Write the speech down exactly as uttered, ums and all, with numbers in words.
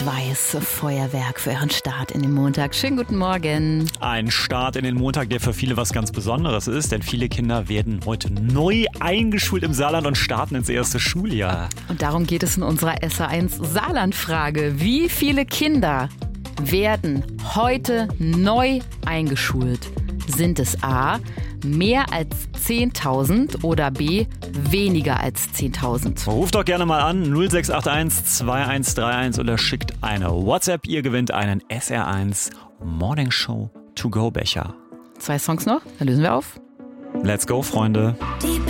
Rot-Weiß Feuerwerk für Ihren Start in den Montag. Schönen guten Morgen. Ein Start in den Montag, der für viele was ganz Besonderes ist, denn viele Kinder werden heute neu eingeschult im Saarland und starten ins erste Schuljahr. Und darum geht es in unserer S A eins Saarland-Frage. Wie viele Kinder werden heute neu eingeschult? Sind es A, mehr als zehntausend oder B, weniger als zehntausend? Ruft doch gerne mal an null sechs acht eins zwei eins drei eins oder schickt eine WhatsApp. Ihr gewinnt einen S R eins Morning Show To Go Becher. Zwei Songs noch, dann lösen wir auf. Let's go, Freunde. Die